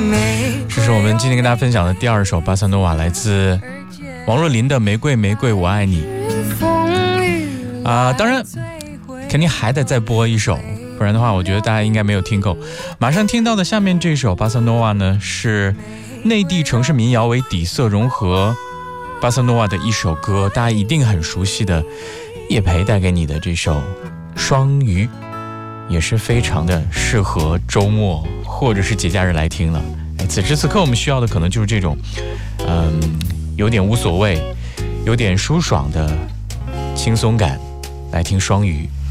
这是我们今天跟大家分享的第二首巴萨诺瓦，来自王若琳的《玫瑰玫瑰我爱你》当然肯定还得再播一首，不然的话我觉得大家应该没有听够。马上听到的下面这首巴萨诺瓦呢，是内地城市民谣为底色融合巴萨诺瓦的一首歌，大家一定很熟悉的叶培带给你的这首《双鱼》，也是非常的适合周末或者是节假日来听了。此时此刻我们需要的可能就是这种有点无所谓有点舒爽的轻松感，来听双鱼。